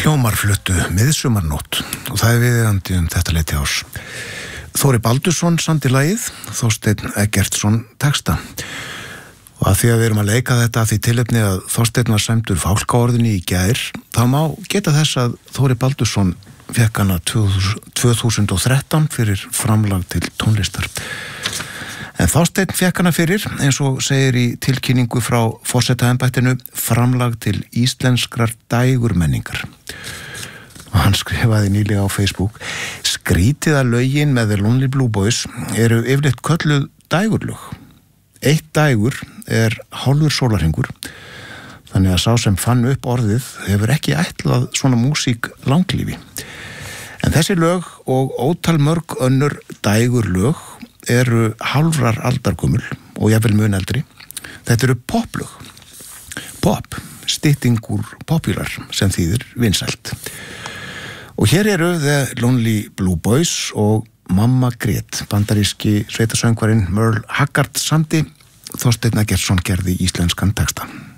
Hljómar fluttu miðsumarnótt og það viðeigandi þetta leyti árs. Þóri Baldursson samdi lagið, Þorsteinn Eggertsson texta. Og að því að við erum að leika þetta að því tilefni að Þorsteinn var sæmdur fálkaorðunni í gær, þá má geta þess að Þóri Baldursson fékk hana 2013 fyrir framlag til tónlistar. En Þorsteinn fékk hana fyrir, eins og segir í tilkynningu frá forsetaembættinu, framlag til íslenskrar dægurmenningar. Og hann skrifaði nýlega á Facebook: skrítið að lögin með The Lonely Blue Boys eru yfirleitt kölluð dægurlög. Eitt dægur er hálfur sólarhringur, þannig að sá sem fann upp orðið hefur ekki ætlað svona músík langlífi. En þessi lög og ótal mörg önnur dægurlög eru hálfrar aldargömmul og jafnvel mun eldri. Þetta eru poplög. Pop, stytting úr popular, sem þýðir vinsælt. Og hér eru The Lonely Blue Boys og Mamma grét, bandaríski sveitasöngvarinn Merle Haggard samdi, Þorsteinn Eggertsson gerði íslenskan texta.